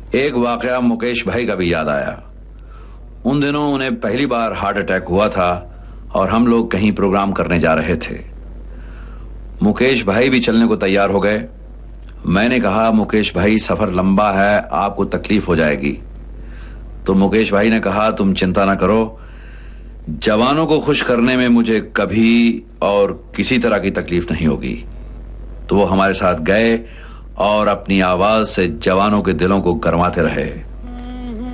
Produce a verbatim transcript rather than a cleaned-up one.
एक वाकया मुकेश भाई का भी याद आया। उन दिनों उन्हें पहली बार हार्ट अटैक हुआ था और हम लोग कहीं प्रोग्राम करने जा रहे थे। मुकेश भाई भी चलने को तैयार हो गए। मैंने कहा, मुकेश भाई सफर लंबा है, आपको तकलीफ हो जाएगी। तो मुकेश भाई ने कहा, तुम चिंता ना करो, जवानों को खुश करने में मुझे कभी और किसी तरह की तकलीफ नहीं होगी। तो वो हमारे साथ गए और अपनी आवाज से जवानों के दिलों को गरमाते रहे।